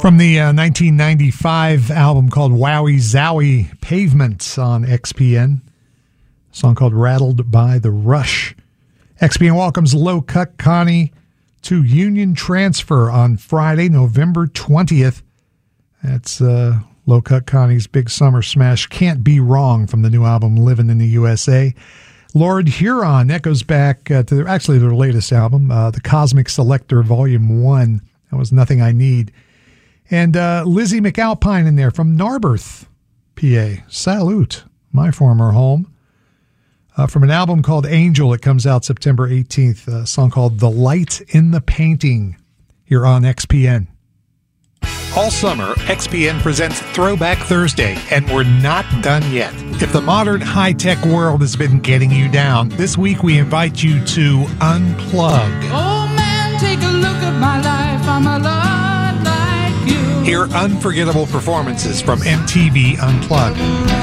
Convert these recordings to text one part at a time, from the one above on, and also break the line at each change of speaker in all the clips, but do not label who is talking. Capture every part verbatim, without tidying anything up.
From the uh, nineteen ninety-five album called Wowie Zowie, Pavement on X P N. A song called Rattled by the Rush. X P N welcomes Low Cut Connie to Union Transfer on Friday, November twentieth. That's uh, Low Cut Connie's big summer smash, Can't Be Wrong, from the new album Living in the U S A. Lord Huron, that goes back uh, to their, actually their latest album, uh, The Cosmic Selector Volume one. That was Nothing I Need. And uh, Lizzie McAlpine in there from Narberth, P A. Salute, my former home. Uh, from an album called Angel, it comes out September eighteenth. A song called The Light in the Painting here on X P N. All summer, X P N presents Throwback Thursday, and we're not done yet. If the modern high-tech world has been getting you down, this week we invite you to unplug.
Oh man, take a look at my life. I'm a lot like you.
Hear unforgettable performances from M T V Unplugged,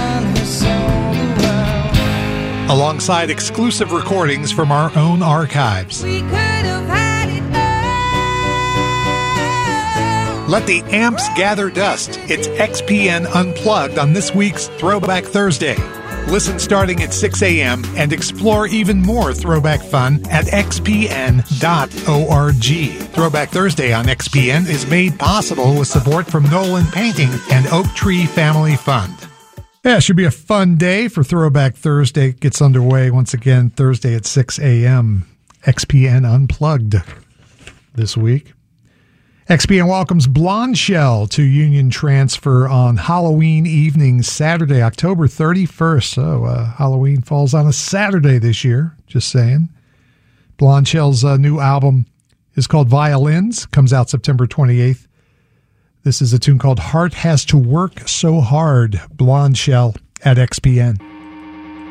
alongside exclusive recordings from our own archives.
We could have had it all.
Let the amps gather dust. It's X P N Unplugged on this week's Throwback Thursday. Listen starting at six a.m. and explore even more throwback fun at x p n dot org. Throwback Thursday on X P N is made possible with support from Nolan Painting and Oak Tree Family Fund. Yeah, it should be a fun day for Throwback Thursday. It gets underway once again Thursday at six a.m. X P N Unplugged this week. X P N welcomes Blonde Shell to Union Transfer on Halloween evening, Saturday, October thirty-first. So uh, Halloween falls on a Saturday this year, just saying. Blonde Shell's uh, new album is called Violins, comes out September twenty-eighth. This is a tune called Heart Has to Work So Hard. Blonde Shell at X P N.